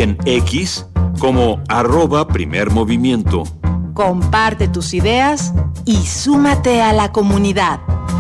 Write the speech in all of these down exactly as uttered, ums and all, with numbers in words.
en X como arroba Primer Movimiento. Comparte tus ideas y súmate a la comunidad.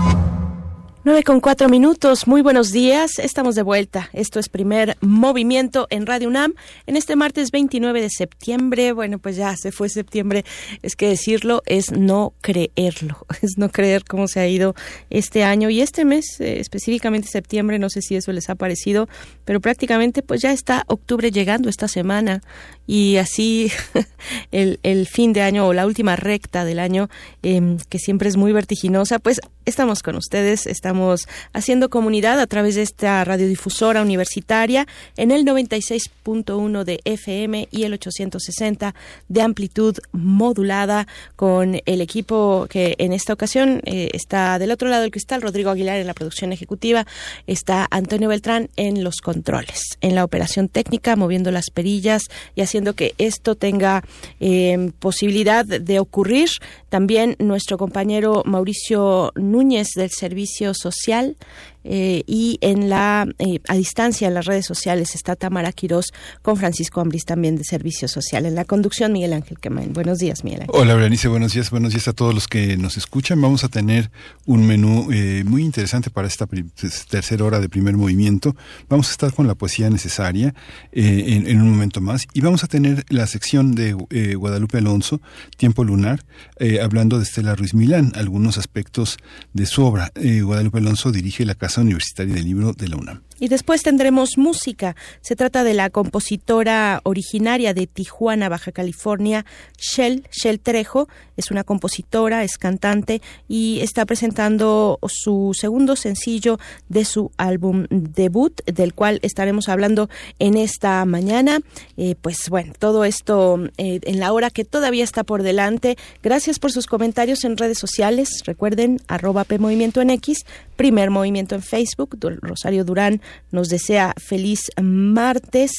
Nueve con cuatro minutos, muy buenos días, estamos de vuelta. Esto es Primer Movimiento en Radio UNAM en este martes veintinueve de septiembre. Bueno, pues ya se fue septiembre, es que decirlo es no creerlo, es no creer cómo se ha ido este año y este mes, eh, específicamente septiembre, no sé si eso les ha parecido, pero prácticamente pues ya está octubre llegando esta semana y así el, el fin de año o la última recta del año, eh, que siempre es muy vertiginosa, pues estamos con ustedes, estamos haciendo comunidad a través de esta radiodifusora universitaria en el noventa y seis punto uno de F M y el ochocientos sesenta de amplitud modulada, con el equipo que en esta ocasión eh, está del otro lado del cristal, Rodrigo Aguilar en la producción ejecutiva, está Antonio Beltrán en los controles, en la operación técnica, moviendo las perillas y haciendo que esto tenga eh, posibilidad de ocurrir. También nuestro compañero Mauricio Núñez del Servicio Social, eh, y en la eh, a distancia en las redes sociales está Tamara Quirós con Francisco Ambrís también de Servicio Social. En la conducción, Miguel Ángel Quemain. Buenos días, Miguel Ángel. Hola, Berenice, buenos días. Buenos días a todos los que nos escuchan. Vamos a tener un menú eh, muy interesante para esta pri- tercera hora de Primer Movimiento. Vamos a estar con la poesía necesaria eh, en, en un momento más y vamos a tener la sección de eh, Guadalupe Alonso, Tiempo Lunar, eh, hablando de Estela Ruiz Milán, algunos aspectos de su obra. Eh, Guadalupe Alonso dirige la Casa Universitaria del Libro de la UNAM. Y después tendremos música. Se trata de la compositora originaria de Tijuana, Baja California, Shell, Shell Trejo. Es una compositora, es cantante y está presentando su segundo sencillo de su álbum debut, del cual estaremos hablando en esta mañana. Eh, pues bueno, todo esto eh, en la hora que todavía está por delante. Gracias por sus comentarios en redes sociales. Recuerden, arroba P Movimiento en X, Primer Movimiento en Facebook. Rosario Durán nos desea feliz martes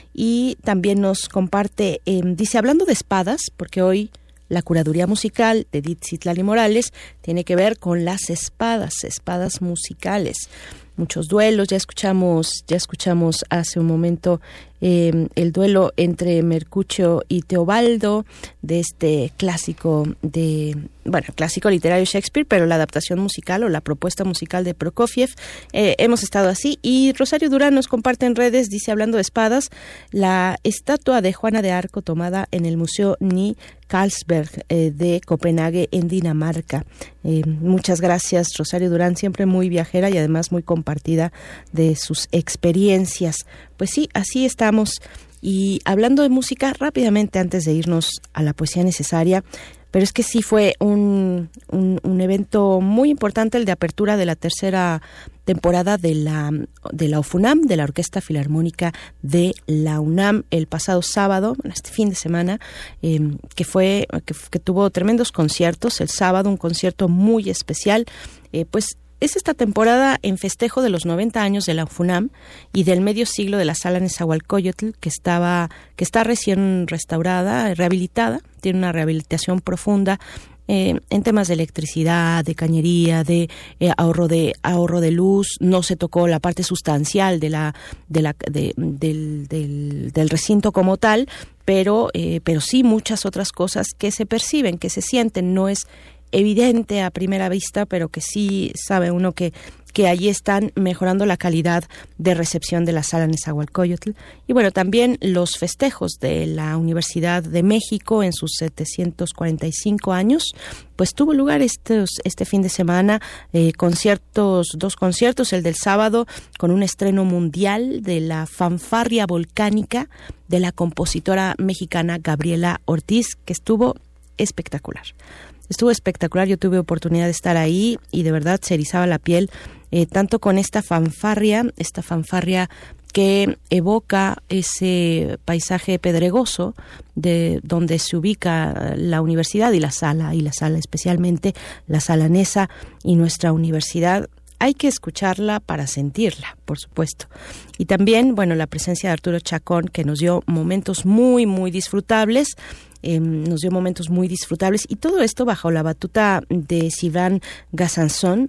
y también nos comparte, eh, dice, hablando de espadas, porque hoy la curaduría musical de Edith Citlali Morales tiene que ver con las espadas, espadas musicales. Muchos duelos, ya escuchamos, ya escuchamos hace un momento eh, el duelo entre Mercutio y Teobaldo de este clásico de, bueno, clásico literario Shakespeare, pero la adaptación musical o la propuesta musical de Prokofiev. Eh, hemos estado así y Rosario Durán nos comparte en redes, dice, hablando de espadas, la estatua de Juana de Arco tomada en el Museo Ny Carlsberg eh, de Copenhague en Dinamarca. Eh, muchas gracias, Rosario Durán, siempre muy viajera y además muy compartida de sus experiencias. Pues sí, así estamos. Y hablando de música, rápidamente antes de irnos a la poesía necesaria, pero es que sí fue un, un, un evento muy importante el de apertura de la tercera temporada de la de la OFUNAM, de la Orquesta Filarmónica de la UNAM, el pasado sábado, este fin de semana, eh, que fue que, que tuvo tremendos conciertos. El sábado un concierto muy especial, eh, pues es esta temporada en festejo de los noventa años de la UFUNAM y del medio siglo de la Sala Nezahualcóyotl, que estaba que está recién restaurada, rehabilitada, tiene una rehabilitación profunda eh, en temas de electricidad, de cañería, de eh, ahorro de ahorro de luz. No se tocó la parte sustancial de la de la de, del, del del recinto como tal, pero eh, pero sí muchas otras cosas que se perciben, que se sienten. No es evidente a primera vista, pero que sí sabe uno que, que allí están mejorando la calidad de recepción de la Sala Nezahualcóyotl. Y bueno, también los festejos de la Universidad de México en sus setecientos cuarenta y cinco años, pues tuvo lugar estos, este fin de semana, eh, conciertos, dos conciertos, el del sábado con un estreno mundial de la Fanfarria Volcánica de la compositora mexicana Gabriela Ortiz, que estuvo espectacular. Estuvo espectacular, yo tuve oportunidad de estar ahí y de verdad se erizaba la piel, eh, tanto con esta fanfarria, esta fanfarria que evoca ese paisaje pedregoso de donde se ubica la universidad y la sala, y la sala especialmente, la Sala Neza y nuestra universidad. Hay que escucharla para sentirla, por supuesto. Y también, bueno, la presencia de Arturo Chacón, que nos dio momentos muy, muy disfrutables, eh, nos dio momentos muy disfrutables, y todo esto bajo la batuta de Sivan Gazanzón,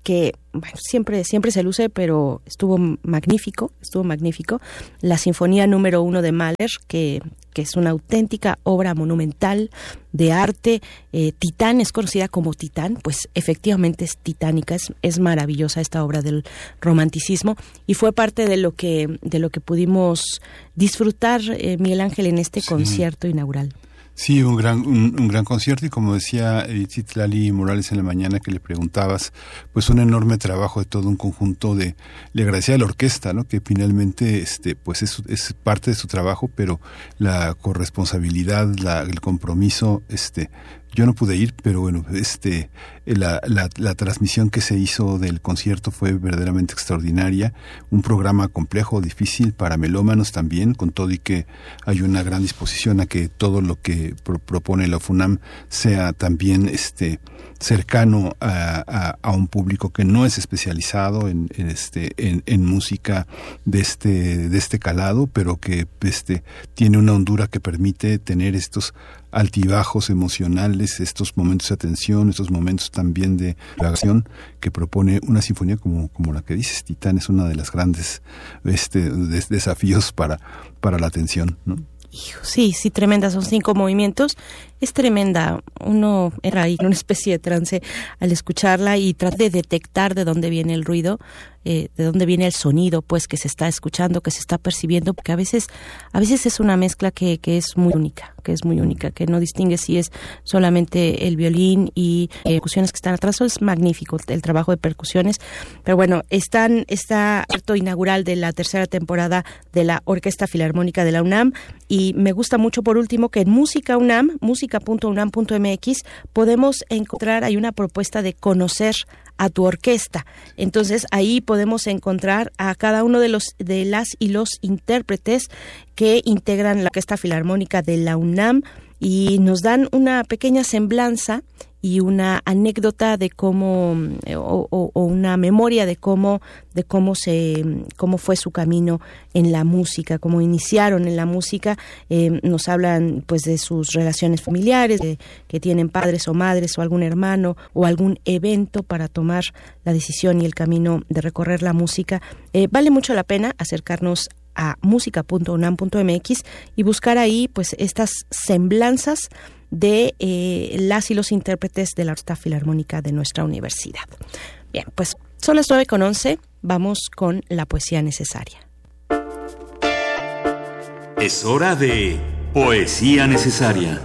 que bueno, siempre, siempre se luce, pero estuvo magnífico, estuvo magnífico. La Sinfonía número uno de Mahler, que, que es una auténtica obra monumental de arte. Eh, Titán es conocida como Titán, pues efectivamente es titánica, es, es maravillosa esta obra del romanticismo y fue parte de lo que, de lo que pudimos disfrutar, eh, Miguel Ángel, en este sí. concierto inaugural. Sí, un gran un, un gran concierto y como decía Edith Lali Morales en la mañana que le preguntabas, pues un enorme trabajo de todo un conjunto de, le agradecía a la orquesta, ¿no? Que finalmente este pues es, es parte de su trabajo, pero la corresponsabilidad, la, el compromiso, este yo no pude ir, pero bueno, este la, la, la transmisión que se hizo del concierto fue verdaderamente extraordinaria, un programa complejo, difícil para melómanos también, con todo y que hay una gran disposición a que todo lo que pro, propone la FUNAM sea también este cercano a, a, a un público que no es especializado en, en este en, en música de este de este calado, pero que este tiene una hondura que permite tener estos altibajos emocionales, estos momentos de tensión, estos momentos también de acción que propone una sinfonía como como la que dices, Titán es una de las grandes este de, desafíos para para la atención, ¿no? Sí, sí, tremenda, son cinco movimientos, es tremenda, uno era ahí en una especie de trance al escucharla y trata de detectar de dónde viene el ruido, eh, de dónde viene el sonido, pues, que se está escuchando, que se está percibiendo, porque a veces, a veces es una mezcla que, que es muy única, que es muy única, que no distingue si es solamente el violín y eh, percusiones que están atrás. Eso es magnífico, el trabajo de percusiones, pero bueno, están, está el acto inaugural de la tercera temporada de la Orquesta Filarmónica de la UNAM, y me gusta mucho, por último, que en Música UNAM, música punto unam punto m x, podemos encontrar, hay una propuesta de conocer a tu orquesta. Entonces ahí podemos encontrar a cada uno de los de las y los intérpretes que integran la Orquesta Filarmónica de la UNAM y nos dan una pequeña semblanza y una anécdota de cómo o, o, o una memoria de cómo de cómo se cómo fue su camino en la música, cómo iniciaron en la música. Eh, nos hablan pues de sus relaciones familiares, de, que tienen padres o madres o algún hermano o algún evento para tomar la decisión y el camino de recorrer la música. Eh, vale mucho la pena acercarnos a música punto unam punto m x y buscar ahí pues estas semblanzas de eh, las y los intérpretes de la Orquesta Filarmónica de nuestra universidad. Bien, pues son las nueve con once, vamos con la poesía necesaria. Es hora de poesía necesaria.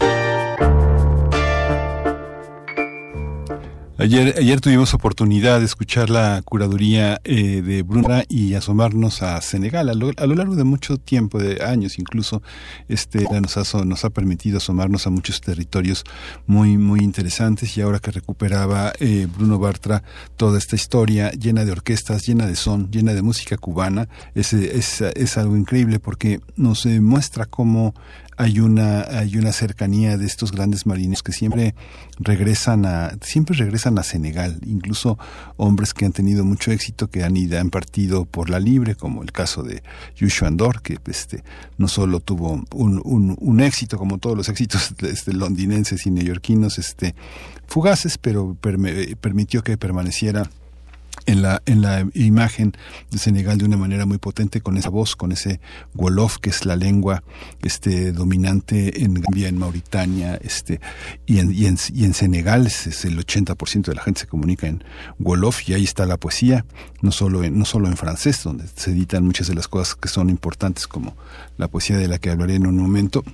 Ayer, ayer tuvimos oportunidad de escuchar la curaduría eh, de Bruna y asomarnos a Senegal. A lo, a lo largo de mucho tiempo, de años incluso, este nos ha, nos ha permitido asomarnos a muchos territorios muy muy interesantes, y ahora que recuperaba eh, Bruno Bartra toda esta historia llena de orquestas, llena de son, llena de música cubana, es, es, es algo increíble porque nos eh, muestra cómo hay una hay una cercanía de estos grandes marineros que siempre regresan a siempre regresan a Senegal, incluso hombres que han tenido mucho éxito, que han ido han partido por la libre, como el caso de Youssou N'Dour, que este no solo tuvo un, un, un éxito como todos los éxitos este, londinenses y neoyorquinos este fugaces, pero perme, permitió que permaneciera en la en la imagen de Senegal de una manera muy potente, con esa voz, con ese wolof, que es la lengua este dominante en Gambia, en Mauritania, este y en y en, y en Senegal es, es el ochenta por ciento de la gente se comunica en wolof, y ahí está la poesía, no solo en, no solo en francés, donde se editan muchas de las cosas que son importantes, como la poesía de la que hablaré en un momento.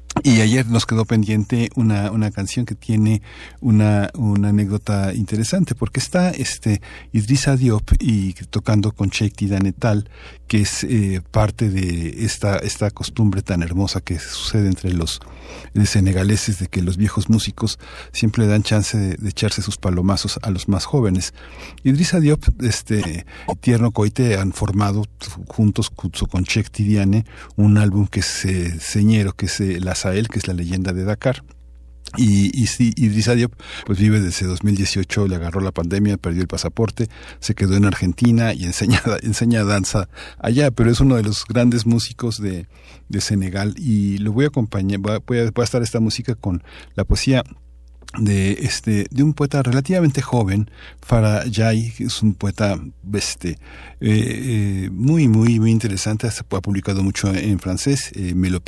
Y ayer nos quedó pendiente una una canción que tiene una una anécdota interesante, porque está este Idrissa Diop y tocando con Cheikh Tidiane Tall, que es eh, parte de esta esta costumbre tan hermosa que sucede entre los senegaleses, de que los viejos músicos siempre le dan chance de, de echarse sus palomazos a los más jóvenes. Idrissa Diop, este Tierno Coite han formado juntos con Cheikh Tidiane un álbum que es eh, señero, que es eh, La Sahel, que es la leyenda de Dakar. Y, y sí, Idrissa Diop pues vive desde dos mil dieciocho, le agarró la pandemia, perdió el pasaporte, se quedó en Argentina y enseña, enseña danza allá, pero es uno de los grandes músicos de, de Senegal, y lo voy a acompañar, voy a, voy a estar esta música con la poesía de este de un poeta relativamente joven, Farah Yahi, que es un poeta este eh, eh, muy muy muy interesante, ha publicado mucho en francés, eh, me lo